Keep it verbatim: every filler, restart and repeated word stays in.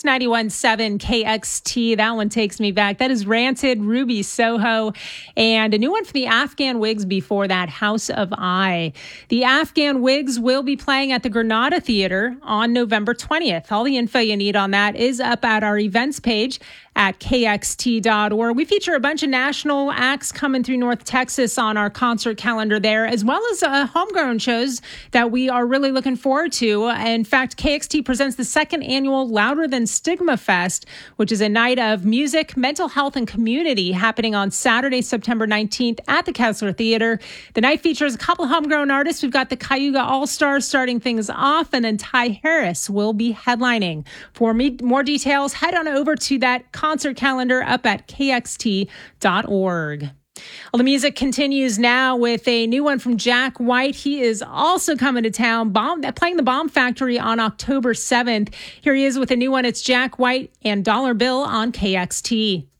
ninety-one point seven K X T. That one takes me back. That is Rancid, Ruby Soho, and a new one for the Afghan Wigs before that, House of I. The Afghan Wigs will be playing at the Granada Theater on November twentieth. All the info you need on that is up at our events page at K X T dot org. We feature a bunch of national acts coming through North Texas on our concert calendar there, as well as uh, homegrown shows that we are really looking forward to. In fact, K X T presents the second annual Louder Than Stigma Fest, which is a night of music, mental health, and community happening on Saturday, September nineteenth at the Kessler Theater. The night features a couple homegrown artists. We've got the Cayuga All-Stars starting things off, and then Ty Harris will be headlining. For me, more details, head on over to that concert calendar up at K X T dot org. Well, the music continues now with a new one from Jack White. He is also coming to town, bomb, playing the Bomb Factory on October seventh. Here he is with a new one. It's Jack White and Dollar Bill on K X T.